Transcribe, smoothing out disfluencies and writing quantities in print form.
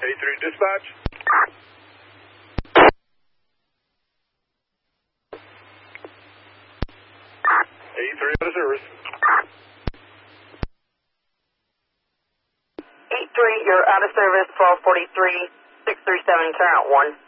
83 dispatch. 83 out of service. 83, you're out of service, 1243, 637, turn out 1.